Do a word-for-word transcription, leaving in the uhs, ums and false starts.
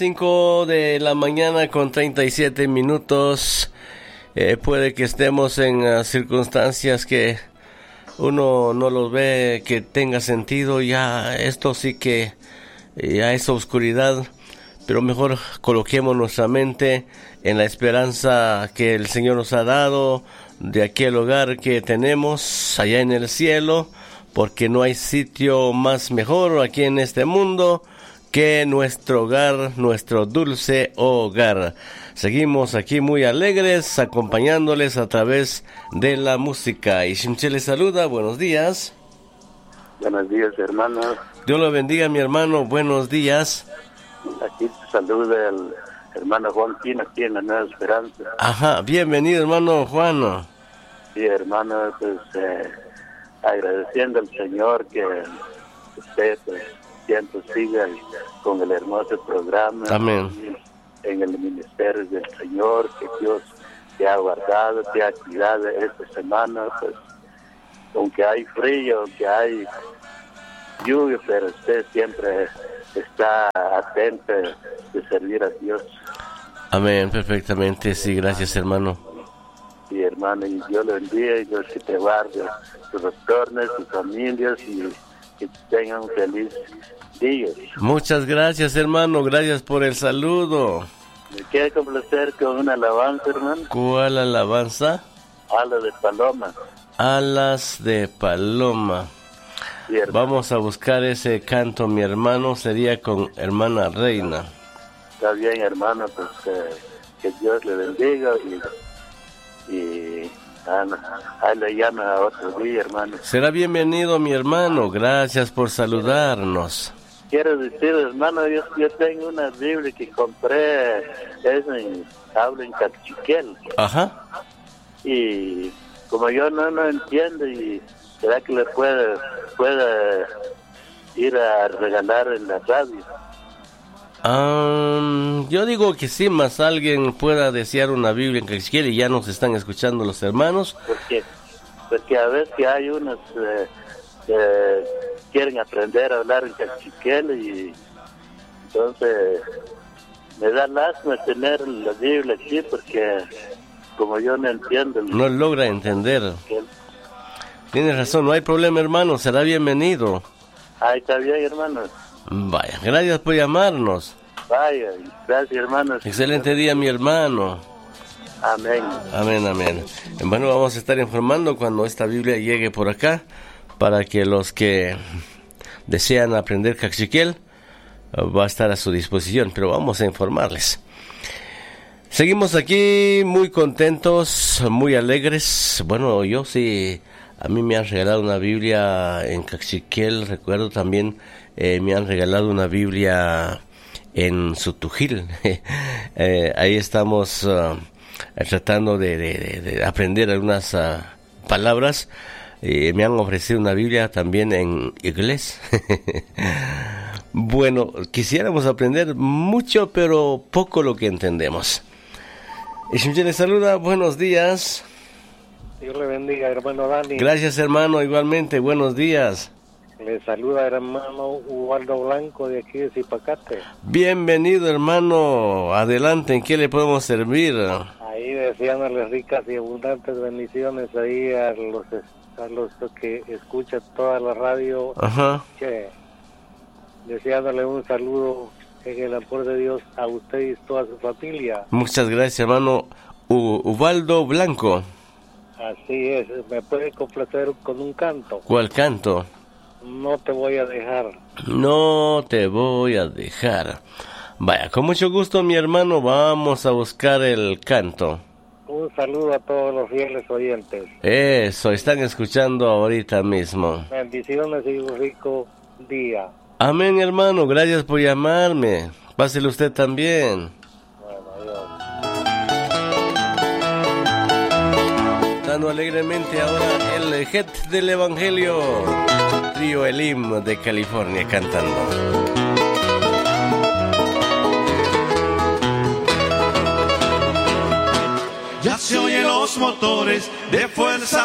Cinco de la mañana con treinta y siete minutos. Eh, puede que estemos en uh, circunstancias que uno no los ve que tenga sentido. Ya esto sí que ya es oscuridad, pero mejor coloquemos nuestra mente en la esperanza que el Señor nos ha dado de aquel hogar que tenemos allá en el cielo, porque no hay sitio más mejor aquí en este mundo que nuestro hogar, nuestro dulce hogar. Seguimos aquí muy alegres, acompañándoles a través de la música. Y Shimche les saluda, buenos días. Buenos días, hermano. Dios lo bendiga, mi hermano, buenos días. Aquí te saluda el hermano Juan Pino, aquí en la Nueva Esperanza. Ajá, bienvenido, hermano Juan. Sí, hermano, pues eh, agradeciendo al Señor que usted pues, siempre siga con el hermoso programa. Amén. En el ministerio del Señor, que Dios te ha guardado, te ha cuidado esta semana, pues aunque hay frío, aunque hay lluvia, pero usted siempre está atento de servir a Dios. Amén, perfectamente, sí, gracias, hermano. Sí, hermano, y Dios lo bendiga y Dios que te guarde, tus retornos, tus familias, y que tengan un feliz día. Muchas gracias, hermano, gracias por el saludo. Me quiero complacer con una alabanza, hermano. ¿Cuál alabanza? Alas de paloma. Alas de paloma. Sí, vamos a buscar ese canto, mi hermano, sería con hermana Reina. Está bien, hermano, pues eh, que Dios le bendiga y, y ah, ahí le llama a otro día, hermano. Será bienvenido, mi hermano, gracias por saludarnos. Quiero decir, hermano, yo, yo tengo una Biblia que compré, es en, habla en cachiquel. Ajá. Y como yo no no entiendo, y será que le puede, puede ir a regalar en la radio. Um, yo digo que sí, más alguien pueda desear una Biblia en cachiquel y ya nos están escuchando los hermanos. Porque, porque a veces que hay unos eh, que quieren aprender a hablar en cachiquel y entonces me da lástima tener la Biblia aquí porque como yo no entiendo. No logra entender. Que, Tienes razón, no hay problema, hermano, será bienvenido. Ahí está bien, hermano. Vaya, gracias por llamarnos. Vaya, gracias, hermano. Excelente día, mi hermano. Amén. Amén, amén. Bueno, vamos a estar informando cuando esta Biblia llegue por acá, para que los que desean aprender cachiquel va a estar a su disposición, pero vamos a informarles. Seguimos aquí muy contentos, muy alegres. Bueno, yo sí, a mí me han regalado una Biblia en cachiquel, recuerdo también eh, me han regalado una Biblia en Sutujil. eh, ahí estamos uh, tratando de, de, de aprender algunas uh, palabras. Eh, me han ofrecido una Biblia también en inglés. Bueno, quisiéramos aprender mucho, pero poco lo que entendemos. Y les saluda, buenos días. Dios le bendiga, hermano Dani. Gracias, hermano, igualmente, buenos días. Le saluda hermano Ubaldo Blanco de aquí de Zipacate. Bienvenido, hermano, adelante, ¿en qué le podemos servir? Ahí deseándole ricas y abundantes bendiciones ahí a los a los que escuchan toda la radio. Ajá. Che, deseándole un saludo en el amor de Dios a usted y toda su familia. Muchas gracias, hermano U- Ubaldo Blanco. Así es, ¿me puede complacer con un canto? ¿Cuál canto? No te voy a dejar. No te voy a dejar. Vaya, con mucho gusto, mi hermano, vamos a buscar el canto. Un saludo a todos los fieles oyentes. Eso, están escuchando ahorita mismo. Bendiciones y un rico día. Amén, hermano, gracias por llamarme. Pásele usted también. Bueno, adiós. Dando alegremente ahora el Jet del Evangelio. Trío Elim de California cantando. Ya se oyen los motores de fuerza.